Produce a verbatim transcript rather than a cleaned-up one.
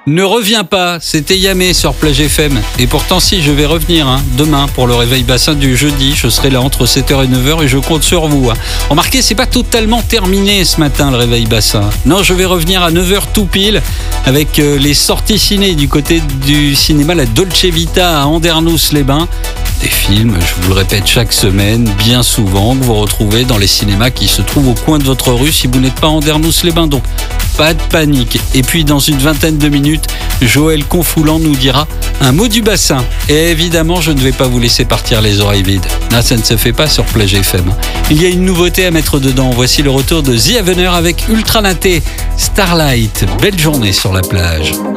Ne reviens pas, c'était Yamé sur Plage F M. Et pourtant si, je vais revenir hein, demain pour le réveil bassin du jeudi. Je serai là entre sept heures et neuf heures et je compte sur vous. Hein. Remarquez, c'est pas totalement terminé ce matin le réveil bassin. Non, je vais revenir à neuf heures tout pile avec euh, les sorties ciné du côté du cinéma La Dolce Vita à Andernos-les-Bains. Des films, je vous le répète chaque semaine, bien souvent, que vous retrouvez dans les cinémas qui se trouvent au coin de votre rue si vous n'êtes pas à Andernos-les-Bains. Donc, pas de panique. Et puis, dans une vingtaine de minutes, Joël Confoulant nous dira un mot du bassin. Et évidemment, je ne vais pas vous laisser partir les oreilles vides. Là, ça ne se fait pas sur Plage F M. Il y a une nouveauté à mettre dedans. Voici le retour de The Avener avec Ultra Naté, Starlight. Belle journée sur la plage.